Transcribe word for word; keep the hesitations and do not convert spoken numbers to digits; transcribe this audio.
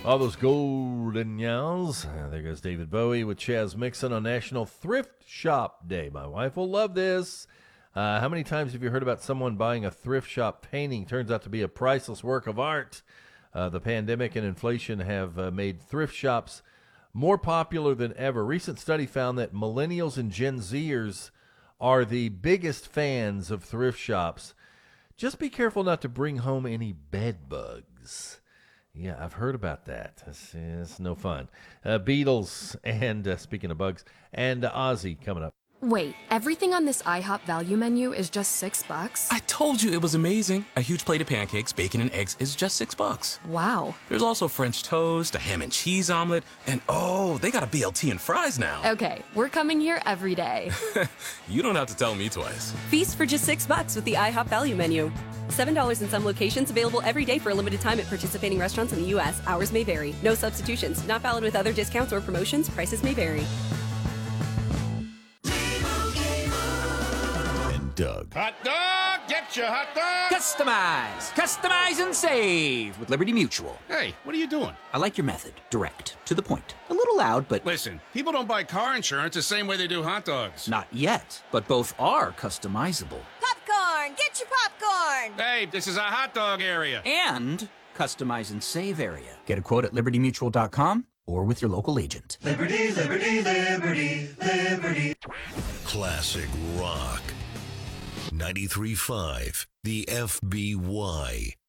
All those golden yells. Uh, there goes David Bowie with Chaz Mixon on National Thrift Shop Day. My wife will love this. Uh, how many times have you heard about someone buying a thrift shop painting? Turns out to be a priceless work of art. Uh, the pandemic and inflation have uh, made thrift shops more popular than ever. Recent study found that millennials and Gen Zers are the biggest fans of thrift shops. Just be careful not to bring home any bed bugs. Yeah, I've heard about that. It's, it's no fun. Uh, Beatles and, uh, speaking of bugs, and uh, Ozzy coming up. Wait, everything on this IHOP value menu is just six bucks? I told you it was amazing. A huge plate of pancakes, bacon, and eggs is just six bucks. Wow. There's also French toast, a ham and cheese omelet, and oh, they got a B L T and fries now. Okay, we're coming here every day. You don't have to tell me twice. Feast for just six bucks with the IHOP value menu. seven dollars in some locations, available every day for a limited time at participating restaurants in the U S. Hours may vary. No substitutions. Not valid with other discounts or promotions. Prices may vary. Doug. Hot dog! Get your hot dog! Customize! Customize and save with Liberty Mutual. Hey, what are you doing? I like your method. Direct. To the point. A little loud, but... Listen, people don't buy car insurance the same way they do hot dogs. Not yet, but both are customizable. Popcorn! Get your popcorn! Hey, this is a hot dog area. And customize and save area. Get a quote at liberty mutual dot com or with your local agent. Liberty, liberty, liberty, liberty. Classic rock. ninety-three point five, the F B Y.